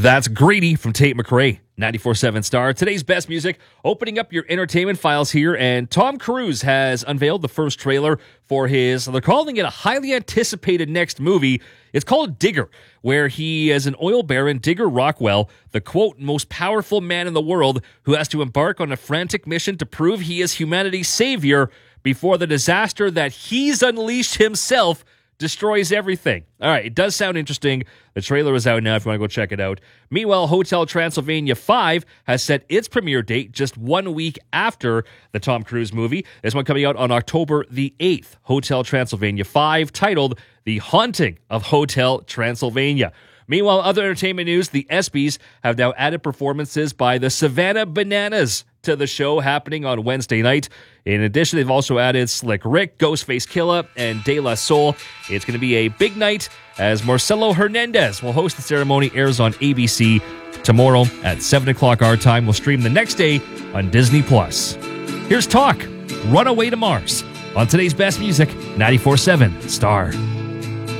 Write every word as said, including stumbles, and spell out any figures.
That's Greedy from Tate McRae, ninety-four point seven Star. Today's best music, opening up your entertainment files here, and Tom Cruise has unveiled the first trailer for his, they're calling it a highly anticipated next movie. It's called Digger, where he is an oil baron, Digger Rockwell, the quote, most powerful man in the world, who has to embark on a frantic mission to prove he is humanity's savior before the disaster that he's unleashed himself destroys everything. All right, it does sound interesting. The trailer is out now if you want to go check it out. Meanwhile, Hotel Transylvania five has set its premiere date just one week after the Tom Cruise movie. This one coming out on October the eighth. Hotel Transylvania five, titled The Haunting of Hotel Transylvania. Meanwhile, other entertainment news, the ESPYs have now added performances by the Savannah Bananas to the show happening on Wednesday night. In addition, they've also added Slick Rick, Ghostface Killah, and De La Soul. It's going to be a big night as Marcelo Hernandez will host the ceremony. Airs on A B C tomorrow at seven o'clock our time. We'll stream the next day on Disney Plus. Here's Talk, Runaway to Mars, on today's best music, ninety-four point seven Star.